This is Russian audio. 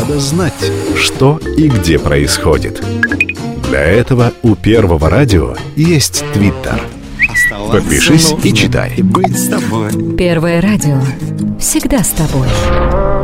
надо знать, что и где происходит. Для этого у Первого радио есть Твиттер. Подпишись и читай. Первое радио всегда с тобой.